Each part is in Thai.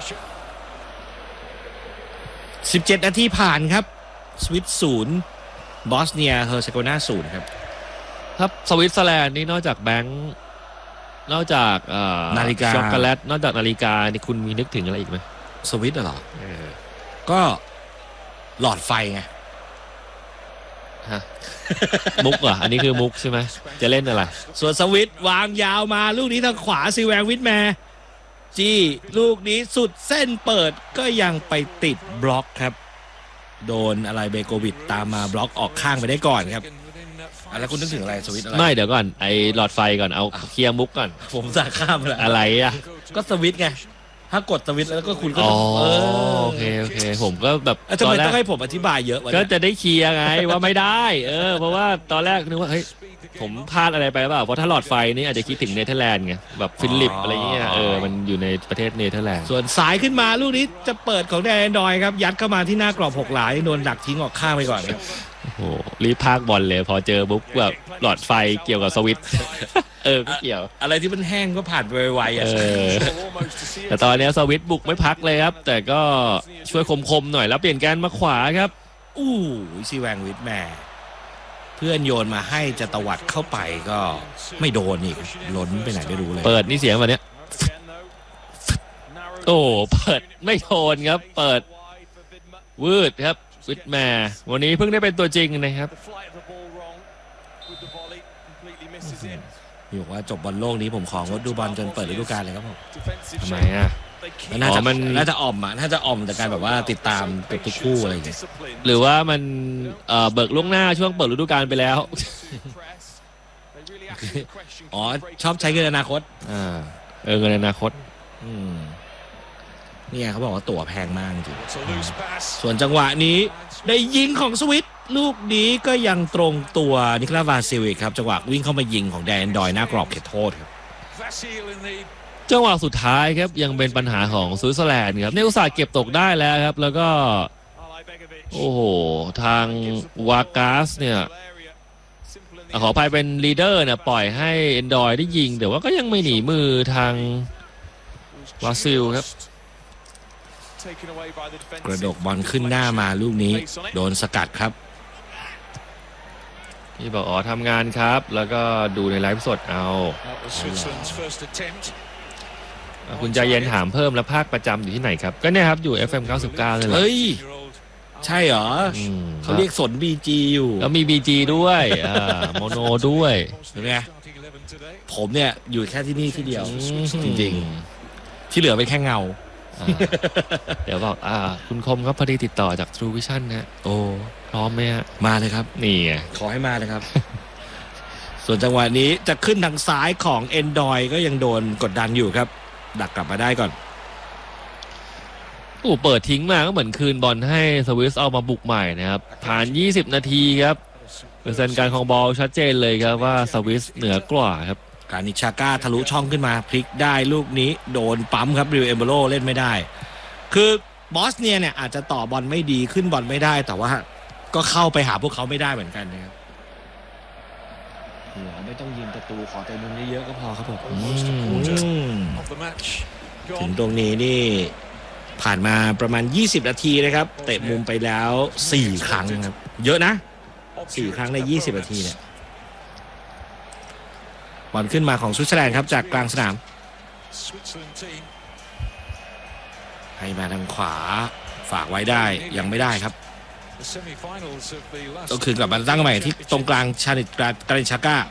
17 นาทีผ่านครับสวิต0บอสเนียเฮอร์เซโกนา0ครับครับสวิตเซอร์แลนด์นี่นอกจากแบงค์นอกจากนาฬิกาช็อกโกแลตนอกจากนาฬิกานี่คุณมีนึกถึงอะไรอีกไหมสวิตเหรอก็หลอดไฟไงฮะมุกเหรออันนี้คือมุกใช่ไหมจะเล่นอะไรส่วนสวิตวางยาวมาลูกนี้ทางขวาซีแวงวิทแมร์จี้ลูกนี้สุดเส้นเปิดก็ยังไปติดบล็อกครับโดนอะไรเบโกวิดตามมาบล็อกออกข้างไปได้ก่อนครับแล้วคุณนึกถึงอะไรสวิตอะไรไม่เดี๋ยวก่อนไอ้หลอดไฟก่อนเอาเคลียร์มุกก่อนผมจะข้ามอะไรอ่ะก็สวิตไงถ้ากดสวิตแล้วก็คุณก็โอเคผมก็แบบทำไมต้องให้ผมอธิบายเยอะก็จะได้เคลียร์ไงว่าไม่ได้เพราะว่าตอนแรกนึกว่าเฮ้ยผมพลาดอะไรไปเปล่าเพราะถ้าหลอดไฟนี่อาจจะคิดถึงเนเธอร์แลนด์ไงแบบฟิลิปอะไรเงี้ยมันอยู่ในประเทศเนเธอร์แลนด์ส่วนสายขึ้นมาลูกนี้จะเปิดของแดนดอยครับยัดเข้ามาที่หน้ากรอบ6หลายโดนดักทิ้งออกข้างไปก่อนครับโอ้โหรีบพากบอลเลยพอเจอบุ๊กแบบหลอดไฟเกี่ยวกับสวิตก็เกี่ยวอะไรที่มันแห้งก็ผ่านไปไวๆแต่ตอนนี้สวิตบุกไม่พักเลยครับแต่ก็ช่วยคมๆหน่อยแล้วเปลี่ยนแกนมาขวาครับซีแวงวิทแมร์เพื่อนโยนมาให้จะตวัดเข้าไปก็ไม่โดนอีกล้นไปไหนไม่รู้เลยเปิดนี่เสียงแบบนี้เปิดไม่โดนครับเปิดวืดครับวิทแมร์วันนี้เพิ่งได้เป็นตัวจริงนะครับบอกว่าจบบอลโลกนี้ผมของงดดูบอลจนเปิดฤดูกาลเลยครับผมทำไมอ่ะมันน่าจะอ่อมแต่การแบบว่าติดตามทุกคู่อะไรอย่างเงี้ยหรือว่ามันเบิกล่วงหน้าช่วงเปิดฤดูกาลไปแล้วชอบใช้เงินอนาคตเงินอนาคตนี่เขาบอกว่าตั๋วแพงมากจริงส่วนจังหวะนี้ได้ยิงของสวิตลูกนี้ก็ยังตรงตัวนิโคลาวาซิลวิกครับจังหวะวิ่งเข้ามายิงของแดนดอยหน้ากรอบเขตโทษครับจังหวะสุดท้ายครับยังเป็นปัญหาของสวิตเซอร์แลนด์ครับในอุตสาห์เก็บตกได้แล้วครับแล้วก็โอ้โหทางวากาสเนี่ยขออภัยเป็นลีดเดอร์เนี่ยปล่อยให้เอนดอยได้ยิงแต่ว่าก็ยังไม่หนีมือทางบราซิลครับกระดกบอลขึ้นหน้ามาลูกนี้โดนสกัดครับพี่บอกทำงานครับแล้วก็ดูในไลฟ์สดเอาคุณใจเย็นถามเพิ่มแล้วภาคประจำอยู่ที่ไหนครับก็เนี่ยครับอยู่ FM 99เลยแหละเฮ้ยใช่เหรอเขาเรียกสน BG อยู่แล้วมี BG ด้วยโมโนด้วยเห็นไหมผมเนี่ยอยู่แค่ที่นี่ที่เดียวจริงๆที่เหลือเป็นแค่เงาเดี๋ยวบอกคุณคมครับพอดีติดต่อจาก True Vision นะพร้อมไหมฮะมาเลยครับนี่ขอให้มาเลยครับส่วนจังหวะนี้จะขึ้นทางซ้ายของเอนดอยก็ยังโดนกดดันอยู่ครับดักกลับมาได้ก่อนเปิดทิ้งมาก็เหมือนคืนบอลให้สวิสเอามาบุกใหม่นะครับผ่าน20นาทีครับเปอร์เซ็นต์การครองบอลชัดเจนเลยครับว่าสวิสเหนือกว่าครับการนิชาก้าทะลุช่องขึ้นมาพลิกได้ลูกนี้โดนปั๊มครับริวเอมโบโลเล่นไม่ได้คือบอสเนียเนี่ยอาจจะต่อบอลไม่ดีขึ้นบอลไม่ได้แต่ว่าก็เข้าไปหาพวกเขาไม่ได้เหมือนกันนะครับไม่ต้องยิงประตูขอเตะมุมเยอะๆก็พอครับผมถึงตรงนี้นี่ผ่านมาประมาณ20นาทีนะครับเตะมุมไปแล้ว4ครั้งครับเยอะนะ4ครั้งใน20นาทีเนี่ยบอลขึ้นมาของสวิตเซอร์แลนด์ครับจากกลางสนามให้มาทางขวาฝากไว้ได้ยังไม่ได้ครับต้องคืนกลับมาตั้งใหม่ที่ตรงกลางชานิตกาลินชาก้า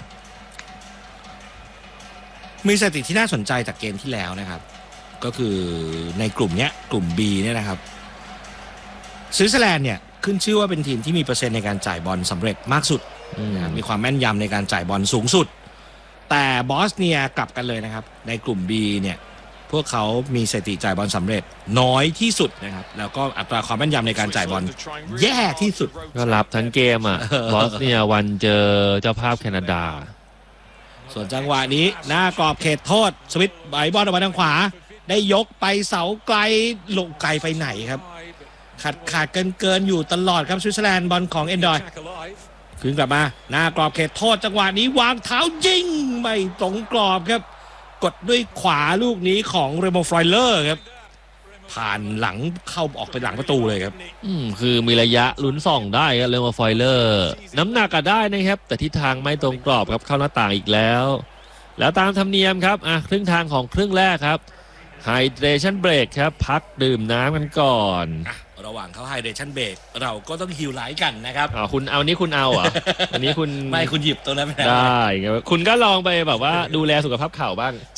มีสถิติที่น่าสนใจจากเกมที่แล้วนะครับก็คือในกลุ่มนี้กลุ่ม B เนี่ยนะครับสวิตเซอร์แลนด์เนี่ยขึ้นชื่อว่าเป็นทีมที่มีเปอร์เซ็นต์ในการจ่ายบอลสำเร็จมากสุดมีความแม่นยำในการจ่ายบอลสูงสุดแต่บอสเนียกลับกันเลยนะครับในกลุ่ม B เนี่ยพวกเขามีสถิติจ่ายบอลสำเร็จน้อยที่สุดนะครับแล้วก็อัตราความแม่นยำในการจ่ายบอลแย่ที่สุดก็รับทั้งเกมบอสเนียวันเจอเจ้าภาพแคนาดาส่วนจังหวะนี้หน้ากรอบเขตโทษสวิตใบบอลออกมาทางขวาได้ยกไปเสาไกลลงไกลไปไหนครับขาดเกินอยู่ตลอดครับสวิตเซอร์แลนด์บอลของเอนดอยคืนกลับมาหน้ากรอบเขตโทษจังหวะนี้วางเท้ายิงไม่ตรงกรอบครับกดด้วยขวาลูกนี้ของเรโมฟรอยเลอร์ครับผ่านหลังเข้าออกไปหลังประตูเลยครับคือมีระยะลุ้นส่องได้ครับเรอัลฟอยเลอร์น้ำหนักก็ได้นะครับแต่ทิศทางไม่ตรงกรอบครับเข้าหน้าต่างอีกแล้วตามธรรมเนียมครับครึ่งทางของครึ่งแรกครับไฮเดรชั่นเบรกครับพักดื่มน้ำกันก่อนระหว่างเขาไฮเดรชั่นเบรกเราก็ต้องฮิลไลท์กันนะครับคุณเอานี้คุณเอาเหรออันนี้คุณไม่คุณหยิบตรงนั้นไม่ได้ครับคุณก็ลองไปแบบว่าดูแลสุขภาพเข่าบ้าง